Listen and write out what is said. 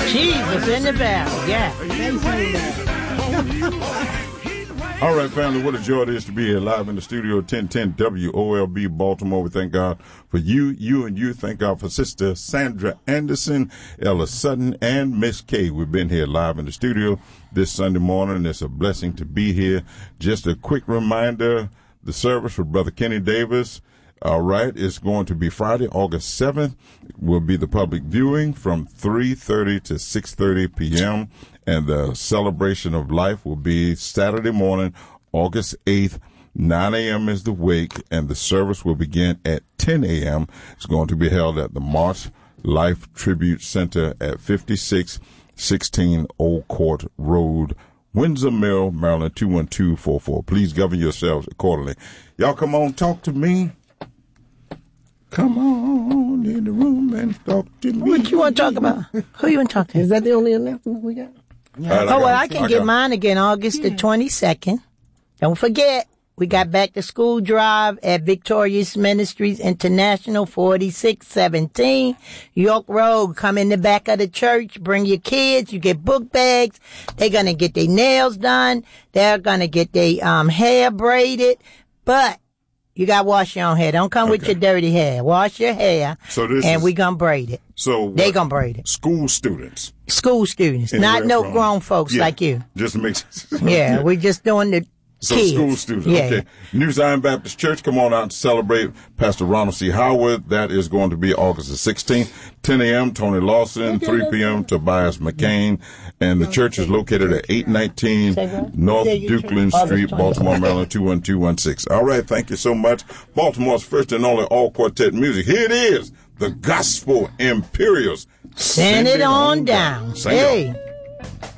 Jesus in the valley, yeah. All right, family, what a joy it is to be here live in the studio, 1010 WOLB Baltimore. We thank God for you. Thank God for Sister Sandra Anderson, Ella Sutton, and Miss Kay. We've been here live in the studio this Sunday morning. It's a blessing to be here. Just a quick reminder, the service for Brother Kenny Davis, all right, it's going to be Friday, August 7th, will be the public viewing from 3:30 to 6:30 p.m., and the celebration of life will be Saturday morning, August 8th. 9 a.m. is the wake, and the service will begin at 10 a.m. It's going to be held at the March Life Tribute Center at 5616 Old Court Road, Windsor Mill, Maryland, 21244. Please govern yourselves accordingly. Y'all come on, talk to me. Come on in the room and talk to me. What you want to talk about? Who you want to talk to? Is that the only announcement we got? I can get mine again August the 22nd. Don't forget, we got back to school drive at Victorious Ministries International, 4617 York Road. Come in the back of the church, bring your kids, you get book bags. They're going to get their nails done. They're going to get their hair braided. But you got to wash your own hair. Don't come with your dirty hair. Wash your hair, and we're going to braid it. So they going to braid it. School students. School students, not no grown folks like you. Just makes sense. Yeah, we're just doing the So kids. School students, yeah. Okay. New Zion Baptist Church, come on out to celebrate Pastor Ronald C. Howard. That is going to be August the 16th, 10 a.m., Tony Lawson, 3 p.m., Tobias McCain. And the church is located at 819 North Dukeland Street, Baltimore, Maryland, 21216. All right, thank you so much. Baltimore's first and only all-quartet music. Here it is, the Gospel Imperials. Send it on down. Sing Hey. on.